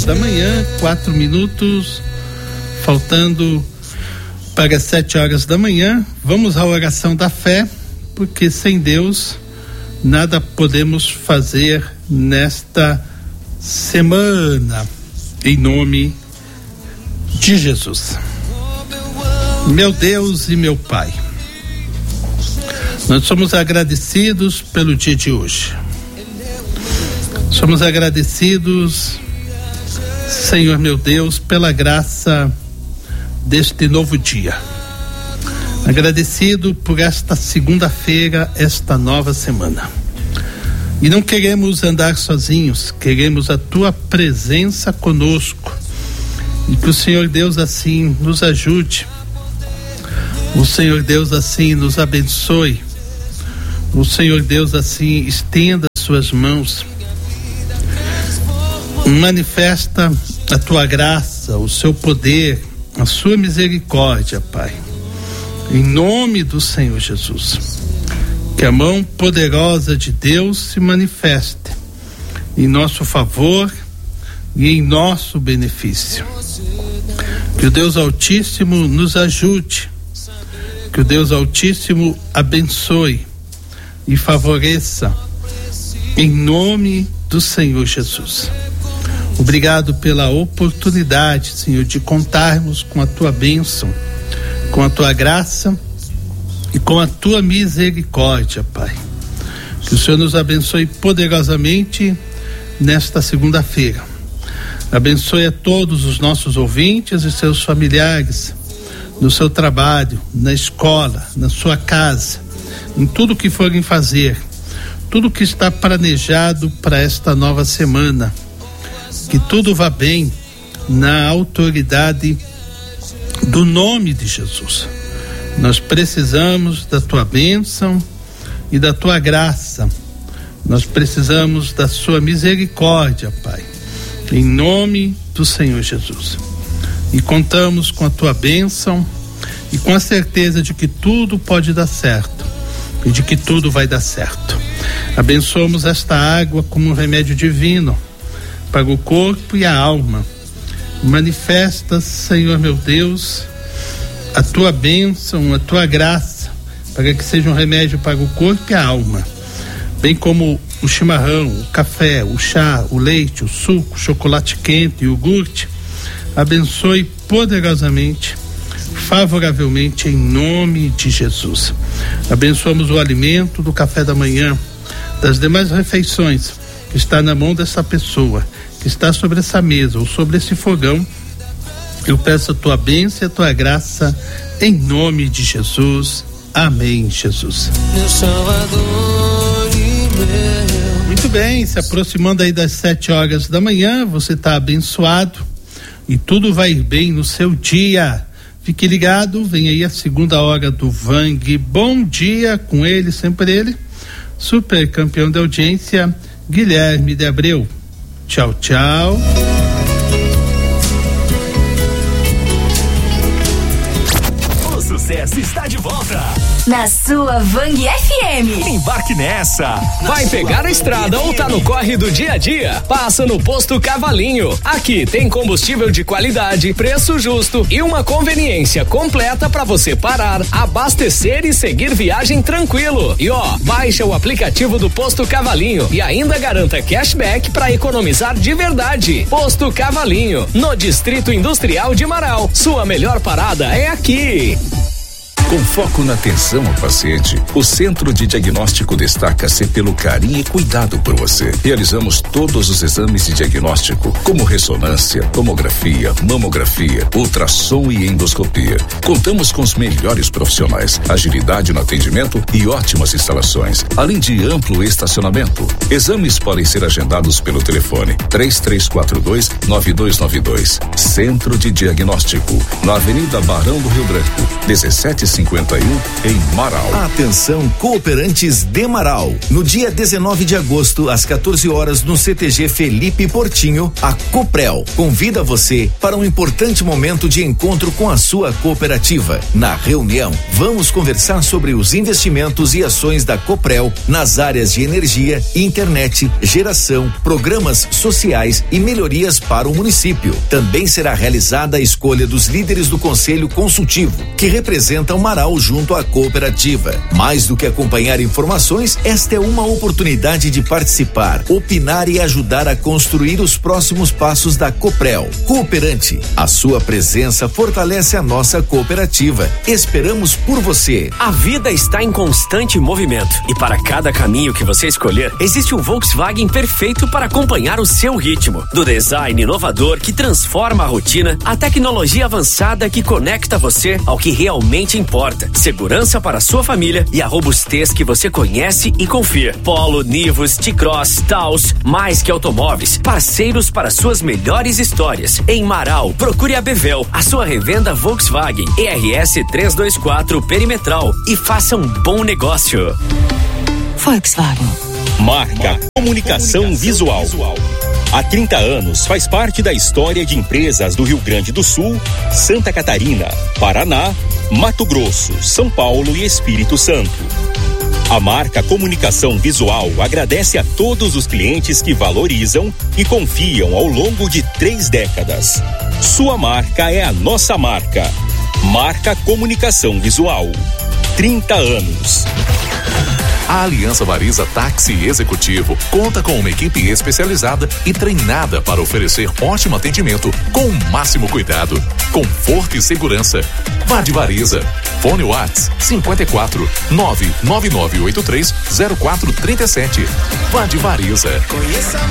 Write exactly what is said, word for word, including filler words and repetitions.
da manhã, quatro minutos, faltando para as sete horas da manhã. Vamos à oração da fé, porque sem Deus nada podemos fazer nesta semana, em nome de Jesus. Meu Deus e meu Pai, nós somos agradecidos pelo dia de hoje. Somos agradecidos, Senhor meu Deus, pela graça deste novo dia. Agradecido por esta segunda-feira, esta nova semana. E não queremos andar sozinhos, queremos a Tua presença conosco. E que o Senhor Deus assim nos ajude. O Senhor Deus assim nos abençoe. O Senhor Deus assim estenda as suas mãos. Manifesta a Tua graça, o Seu poder, a Sua misericórdia, Pai. Em nome do Senhor Jesus. Que a mão poderosa de Deus se manifeste em nosso favor e em nosso benefício. Que o Deus Altíssimo nos ajude. Que o Deus Altíssimo abençoe e favoreça em nome do Senhor Jesus. Obrigado pela oportunidade, Senhor, de contarmos com a Tua bênção, com a Tua graça e com a Tua misericórdia, Pai. Que o Senhor nos abençoe poderosamente nesta segunda-feira. Abençoe a todos os nossos ouvintes e seus familiares, no seu trabalho, na escola, na sua casa, em tudo que forem fazer, tudo que está planejado para esta nova semana. Que tudo vá bem na autoridade do nome de Jesus. Nós precisamos da Tua bênção e da Tua graça. Nós precisamos da Sua misericórdia, Pai, em nome do Senhor Jesus. E contamos com a Tua bênção e com a certeza de que tudo pode dar certo e de que tudo vai dar certo. Abençoamos esta água como um remédio divino para o corpo e a alma. Manifesta, Senhor meu Deus, a Tua bênção, a Tua graça, para que seja um remédio para o corpo e a alma, bem como o chimarrão, o café, o chá, o leite, o suco, o chocolate quente, o iogurte. Abençoe poderosamente, favoravelmente, em nome de Jesus. Abençoamos o alimento do café da manhã, das demais refeições, que está na mão dessa pessoa, que está sobre essa mesa ou sobre esse fogão. Eu peço a Tua bênção e a Tua graça em nome de Jesus. Amém, Jesus. Meu Salvador e meu. Muito bem, se aproximando aí das sete horas da manhã, você está abençoado e tudo vai ir bem no seu dia. Fique ligado, vem aí a segunda hora do Vang. Bom dia com ele, sempre ele, super campeão de audiência, Guilherme de Abreu. Tchau, tchau. O sucesso está de volta na sua Vang F M. Embarque nessa. Vai pegar a estrada ou tá no corre do dia a dia? Passa no Posto Cavalinho. Aqui tem combustível de qualidade, preço justo e uma conveniência completa para você parar, abastecer e seguir viagem tranquilo. E ó, baixa o aplicativo do Posto Cavalinho e ainda garanta cashback para economizar de verdade. Posto Cavalinho, no Distrito Industrial de Marau. Sua melhor parada é aqui. Com foco na atenção ao paciente, o Centro de Diagnóstico destaca-se pelo carinho e cuidado por você. Realizamos todos os exames de diagnóstico, como ressonância, tomografia, mamografia, ultrassom e endoscopia. Contamos com os melhores profissionais, agilidade no atendimento e ótimas instalações, além de amplo estacionamento. Exames podem ser agendados pelo telefone três três quatro dois, nove dois nove dois. Centro de Diagnóstico, na Avenida Barão do Rio Branco, dezessete cinquenta e um, em Marau. Atenção, cooperantes de Marau. No dia dezenove de agosto, às quatorze horas, no C T G Felipe Portinho, a Coprel convida você para um importante momento de encontro com a sua cooperativa. Na reunião, vamos conversar sobre os investimentos e ações da Coprel nas áreas de energia, internet, geração, programas sociais e melhorias para o município. Também será realizada a escolha dos líderes do Conselho Consultivo, que representam Marau junto à cooperativa. Mais do que acompanhar informações, esta é uma oportunidade de participar, opinar e ajudar a construir os próximos passos da Coprel. Cooperante, a sua presença fortalece a nossa cooperativa. Esperamos por você. A vida está em constante movimento e para cada caminho que você escolher, existe um Volkswagen perfeito para acompanhar o seu ritmo. Do design inovador que transforma a rotina, a tecnologia avançada que conecta você ao que realmente importa. Segurança para a sua família e a robustez que você conhece e confia. Polo, Nivus, T-Cross, Taos, mais que automóveis, parceiros para suas melhores histórias. Em Marau, procure a Bevel, a sua revenda Volkswagen, E R S trezentos e vinte e quatro Perimetral, e faça um bom negócio. Volkswagen. Marca Comunicação Visual. Há trinta anos faz parte da história de empresas do Rio Grande do Sul, Santa Catarina, Paraná, Mato Grosso, São Paulo e Espírito Santo. A marca Comunicação Visual agradece a todos os clientes que valorizam e confiam ao longo de três décadas. Sua marca é a nossa marca. Marca Comunicação Visual. trinta anos. A Aliança Variza Táxi Executivo conta com uma equipe especializada e treinada para oferecer ótimo atendimento com o máximo cuidado, conforto e segurança. Vá de Variza. Fone Whats cinquenta e quatro, nove nove nove oito três, zero quatro trinta e sete. Vá de Variza.